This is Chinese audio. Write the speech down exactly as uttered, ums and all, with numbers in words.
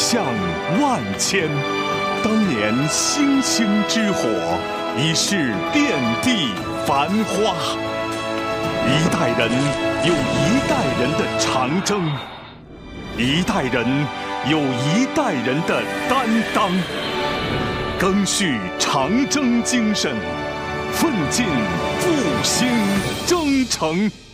向万千。当年星星之火，已是遍地繁花。一代人有一代人的长征，一代人有一代人的担当。赓续长征精神，奋进复兴征程。